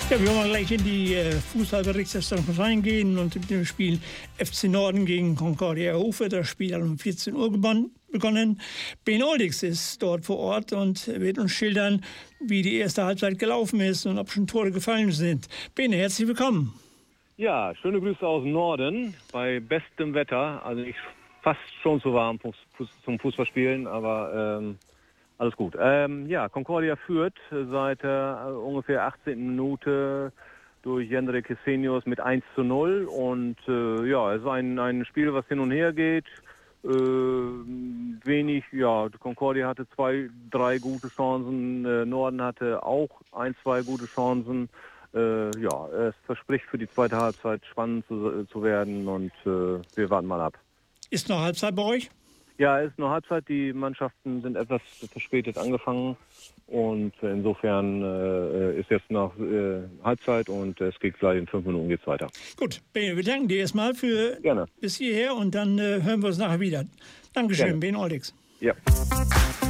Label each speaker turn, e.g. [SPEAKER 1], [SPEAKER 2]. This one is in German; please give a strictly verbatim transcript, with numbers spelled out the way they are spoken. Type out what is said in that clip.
[SPEAKER 1] Ja, wir wollen gleich in die äh, Fußballberichterstattung reingehen und mit dem Spiel F C Norden gegen Concordia Hofe. Das Spiel hat um vierzehn Uhr begonnen. Ben Oldix ist dort vor Ort und wird uns schildern, wie die erste Halbzeit gelaufen ist und ob schon Tore gefallen sind. Ben, herzlich willkommen.
[SPEAKER 2] Ja, schöne Grüße aus Norden bei bestem Wetter. Also nicht fast schon zu warm zum Fußballspielen, aber ähm, alles gut. Ähm, ja, Concordia führt seit äh, ungefähr achtzehnten Minute durch Jendrik Kesenius mit eins zu null. Und äh, ja, es ist ein, ein Spiel, was hin und her geht. Äh, wenig, ja, Concordia hatte zwei, drei gute Chancen. Äh, Norden hatte auch ein, zwei gute Chancen. Äh, ja, es verspricht für die zweite Halbzeit spannend zu, zu werden und äh, wir warten mal ab.
[SPEAKER 1] Ist noch Halbzeit bei euch?
[SPEAKER 2] Ja, es ist noch Halbzeit. Die Mannschaften sind etwas verspätet angefangen und insofern äh, ist jetzt noch äh, Halbzeit und es geht gleich in fünf Minuten geht's weiter.
[SPEAKER 1] Gut, Ben, wir danken dir erstmal für
[SPEAKER 2] Gerne.
[SPEAKER 1] bis hierher und dann äh, hören wir uns nachher wieder. Dankeschön, Ben Oldix.
[SPEAKER 2] Ja.